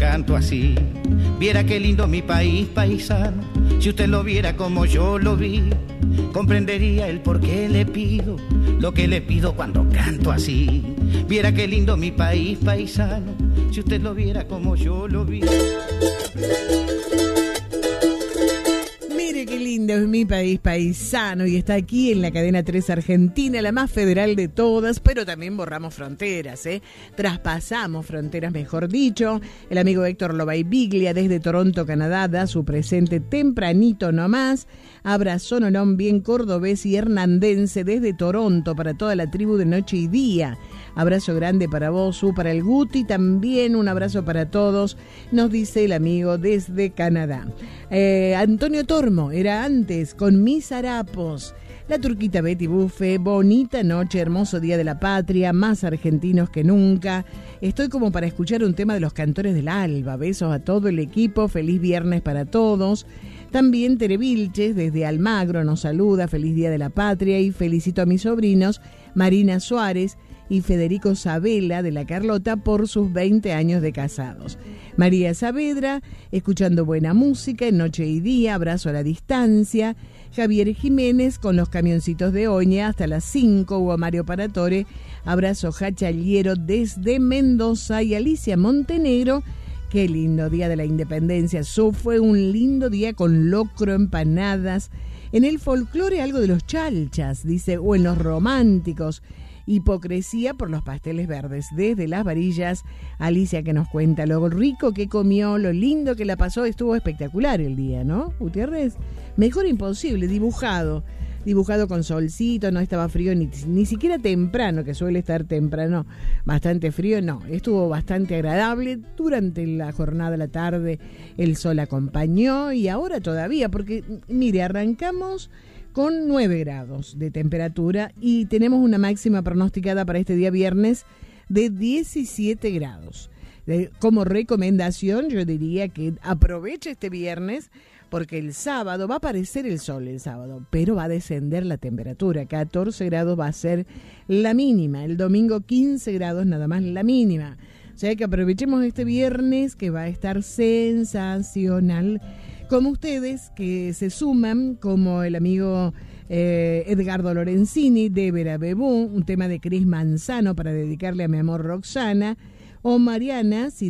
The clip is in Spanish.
canto así. Viera qué lindo mi país, paisano. Si usted lo viera como yo lo vi, comprendería el por qué le pido lo que le pido cuando canto así. Viera qué lindo mi país, paisano. Si usted lo viera como yo lo vi. Mire qué lindo es mi país, paisano, y está aquí en la cadena 3 Argentina, la más federal de todas, pero también borramos fronteras, traspasamos fronteras, mejor dicho. El amigo Héctor Lobaibiglia desde Toronto, Canadá, da su presente tempranito nomás. Abrazo nonón bien cordobés y hernandense desde Toronto para toda la tribu de Noche y Día. Abrazo grande para vos, para el Guti, también un abrazo para todos, nos dice el amigo desde Canadá. Antonio Tormo, era antes, con mis harapos. La turquita Betty Buffe, bonita noche, hermoso día de la patria, más argentinos que nunca. Estoy como para escuchar un tema de los Cantores del Alba. Besos a todo el equipo, feliz viernes para todos. También Tere Vilches desde Almagro nos saluda, feliz día de la patria, y felicito a mis sobrinos Marina Suárez y Federico Sabela de la Carlota por sus 20 años de casados. María Saavedra, escuchando buena música en Noche y Día, abrazo a la distancia. Javier Jiménez con los camioncitos de Oña hasta las 5, Hugo Mario Paratore, abrazo Jachaliero desde Mendoza, y Alicia Montenegro, qué lindo día de la independencia, fue un lindo día con locro, empanadas, en el folclore algo de los chalchas, dice, o en los románticos, hipocresía por los pasteles verdes. Desde Las Varillas, Alicia que nos cuenta lo rico que comió, lo lindo que la pasó. Estuvo espectacular el día, ¿no, Gutiérrez? Mejor imposible, dibujado con solcito, no estaba frío ni siquiera temprano, que suele estar temprano bastante frío, no, estuvo bastante agradable. Durante la jornada de la tarde el sol acompañó, y ahora todavía, porque mire, arrancamos con 9 grados de temperatura y tenemos una máxima pronosticada para este día viernes de 17 grados. Como recomendación, yo diría que aproveche este viernes, porque el sábado va a aparecer el sol el sábado, pero va a descender la temperatura. 14 grados va a ser la mínima. El domingo 15 grados nada más la mínima. O sea que aprovechemos este viernes, que va a estar sensacional. Como ustedes que se suman, como el amigo Edgardo Lorenzini de Vera Bebú, un tema de Cris Manzano para dedicarle a mi amor Roxana, o Mariana, si